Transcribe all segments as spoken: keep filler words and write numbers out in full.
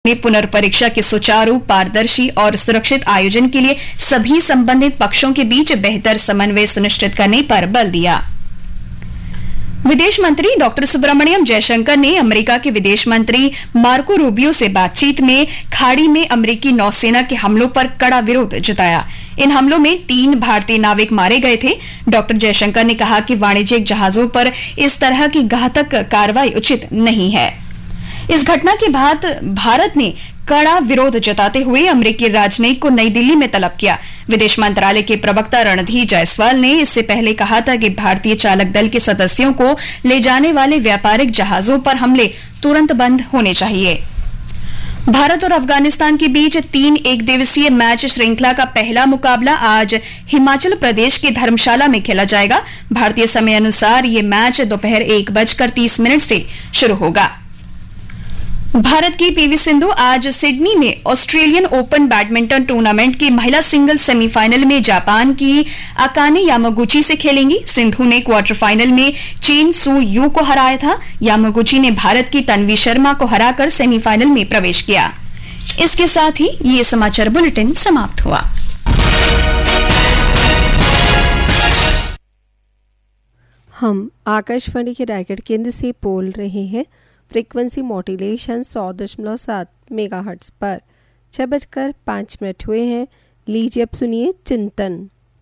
ने पुनर्परीक्षा के सुचारू, पारदर्शी और सुरक्षित आयोजन के लिए सभी संबंधित पक्षों के बीच बेहतर समन्वय सुनिश्चित करने पर बल दिया। विदेश मंत्री डॉक्टर सुब्रमण्यम जयशंकर ने अमेरिका के विदेश मंत्री मार्को रूबियो से बातचीत में खाड़ी में अमेरिकी नौसेना के हमलों पर कड़ा विरोध जताया। इन हमलों में तीन भारतीय नाविक मारे गए थे। डॉक्टर जयशंकर ने कहा कि वाणिज्यिक जहाजों पर इस तरह की घातक कार्रवाई उचित नहीं है। इस घटना के बाद भारत ने कड़ा विरोध जताते हुए अमेरिकी राजनयिक को नई दिल्ली में तलब किया। विदेश मंत्रालय के प्रवक्ता रणधीर जायसवाल ने इससे पहले कहा था कि भारतीय चालक दल के सदस्यों को ले जाने वाले व्यापारिक जहाजों पर हमले तुरंत बंद होने चाहिए। भारत और अफगानिस्तान के बीच तीन एक दिवसीय मैच श्रृंखला का पहला मुकाबला आज हिमाचल प्रदेश के धर्मशाला में खेला जाएगा। भारतीय समय अनुसार ये मैच दोपहर एक बजकर तीस मिनट से शुरू होगा। भारत की पीवी सिंधु आज सिडनी में ऑस्ट्रेलियन ओपन बैडमिंटन टूर्नामेंट की महिला सिंगल्स सेमीफाइनल में जापान की अकाने यामागुची से खेलेंगी। सिंधु ने क्वार्टर फाइनल में चेन सू यू को हराया था। यामागुची ने भारत की तन्वी शर्मा को हराकर सेमीफाइनल में प्रवेश किया। इसके साथ ही ये समाचार बुलेटिन समाप्त हुआ। हम आकाशवाणी के रायगढ़ केंद्र से बोल रहे हैं। फ्रीक्वेंसी मॉड्यूलेशन सौ दशमलव सात मेगाहर्ट्ज पर छह बजकर पाँच मिनट हुए हैं। लीजिए अब सुनिए चिंतन।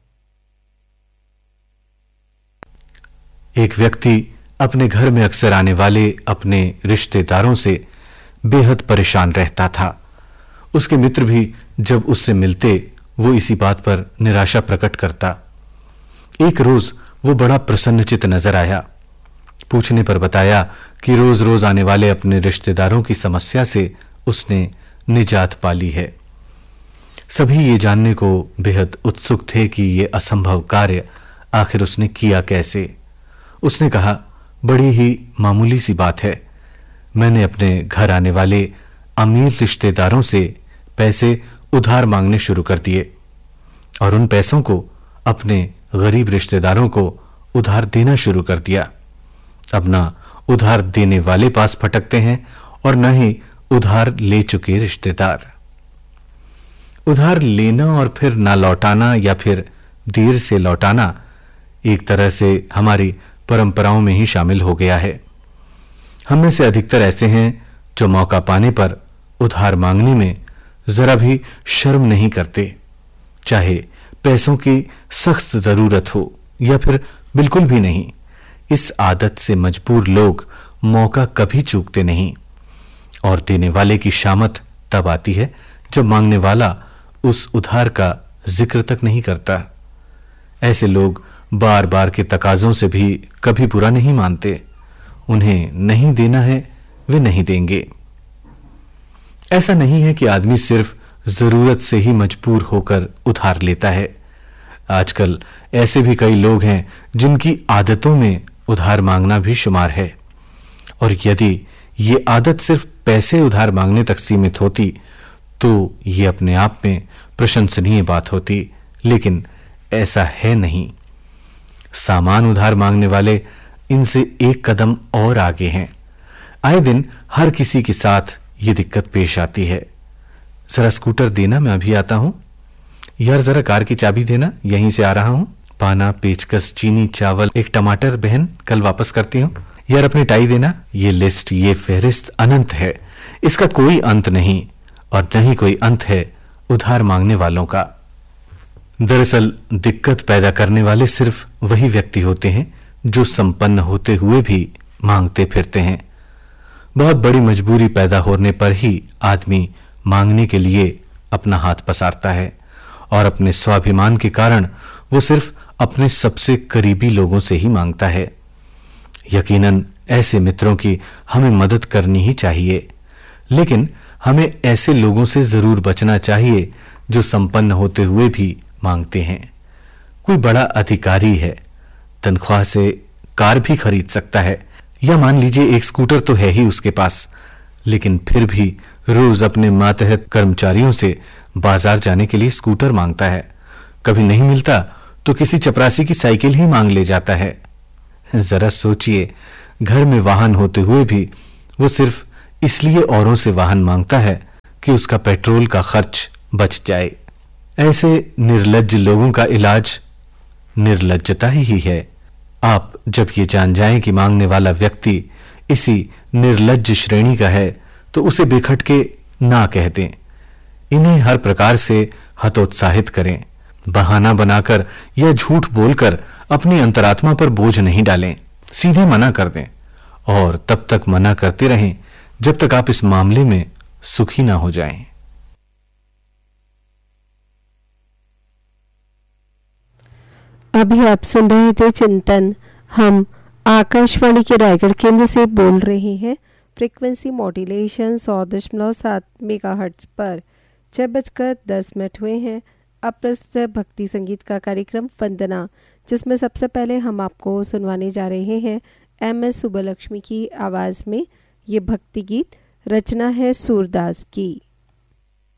एक व्यक्ति अपने घर में अक्सर आने वाले अपने रिश्तेदारों से बेहद परेशान रहता था। उसके मित्र भी जब उससे मिलते वो इसी बात पर निराशा प्रकट करता। एक रोज वो बड़ा प्रसन्नचित्त नजर आया। पूछने पर बताया कि रोज रोज आने वाले अपने रिश्तेदारों की समस्या से उसने निजात पाली है। सभी ये जानने को बेहद उत्सुक थे कि ये असंभव कार्य आखिर उसने किया कैसे। उसने कहा, बड़ी ही मामूली सी बात है। मैंने अपने घर आने वाले अमीर रिश्तेदारों से पैसे उधार मांगने शुरू कर दिए और उन पैसों को अपने गरीब रिश्तेदारों को उधार देना शुरू कर दिया। अब ना उधार देने वाले पास फटकते हैं और न ही उधार ले चुके रिश्तेदार। उधार लेना और फिर ना लौटाना या फिर देर से लौटाना एक तरह से हमारी परंपराओं में ही शामिल हो गया है। हम में से अधिकतर ऐसे हैं जो मौका पाने पर उधार मांगने में जरा भी शर्म नहीं करते, चाहे पैसों की सख्त जरूरत हो या फिर बिल्कुल भी नहीं। इस आदत से मजबूर लोग मौका कभी चूकते नहीं और देने वाले की शामत तब आती है जब मांगने वाला उस उधार का जिक्र तक नहीं करता। ऐसे लोग बार बार के तकाजों से भी कभी बुरा नहीं मानते। उन्हें नहीं देना है वे नहीं देंगे। ऐसा नहीं है कि आदमी सिर्फ जरूरत से ही मजबूर होकर उधार लेता है। आजकल ऐसे भी कई लोग हैं जिनकी आदतों में उधार मांगना भी शुमार है। और यदि ये आदत सिर्फ पैसे उधार मांगने तक सीमित होती तो ये अपने आप में प्रशंसनीय बात होती, लेकिन ऐसा है नहीं। सामान उधार मांगने वाले इनसे एक कदम और आगे हैं। आए दिन हर किसी के साथ ये दिक्कत पेश आती है। जरा स्कूटर देना, मैं अभी आता हूं। यार जरा कार की चाबी देना, यहीं से आ रहा हूं। पाना, पेचकस, चीनी, चावल, एक टमाटर, बहन कल वापस करती हूं। यार अपनी टाई देना। ये लिस्ट, ये फहरिस्त अनंत है। इसका कोई अंत नहीं और न ही कोई अंत है उधार मांगने वालों का। दरअसल दिक्कत पैदा करने वाले सिर्फ वही व्यक्ति होते हैं जो संपन्न होते हुए भी मांगते फिरते हैं। बहुत बड़ी मजबूरी पैदा होने पर ही आदमी मांगने के लिए अपना हाथ पसारता है और अपने स्वाभिमान के कारण वो सिर्फ अपने सबसे करीबी लोगों से ही मांगता है। यकीनन ऐसे मित्रों की हमें मदद करनी ही चाहिए, लेकिन हमें ऐसे लोगों से जरूर बचना चाहिए जो संपन्न होते हुए भी मांगते हैं। कोई बड़ा अधिकारी है, तनख्वाह से कार भी खरीद सकता है, या मान लीजिए एक स्कूटर तो है ही उसके पास, लेकिन फिर भी रोज अपने मातहत कर्मचारियों से बाजार जाने के लिए स्कूटर मांगता है। कभी नहीं मिलता तो किसी चपरासी की साइकिल ही मांग ले जाता है। जरा सोचिए, घर में वाहन होते हुए भी वो सिर्फ इसलिए औरों से वाहन मांगता है कि उसका पेट्रोल का खर्च बच जाए। ऐसे निर्लज्ज लोगों का इलाज निर्लज्जता ही है। आप जब ये जान जाएं कि मांगने वाला व्यक्ति इसी निर्लज्ज श्रेणी का है तो उसे बेखटके ना कह दें। इन्हें हर प्रकार से हतोत्साहित करें। बहाना बनाकर या झूठ बोलकर अपनी अंतरात्मा पर बोझ नहीं डालें। सीधे मना कर दें और तब तक मना करते रहें जब तक आप इस मामले में सुखी ना हो जाएं। अभी आप सुन रहे थे चिंतन। हम आकाशवाणी के रायगढ़ केंद्र से बोल रहे हैं। फ्रीक्वेंसी मॉड्यूलेशन सौ दशमलव सात मेगाहर्ट्ज पर। छह बजकर दस मिनट हुए हैं। अब प्रस्तुत है भक्ति संगीत का कार्यक्रम वंदना, जिसमें सबसे पहले हम आपको सुनवाने जा रहे हैं एम एस सुब्बलक्ष्मी की आवाज़ में ये भक्ति गीत। रचना है सूरदास की।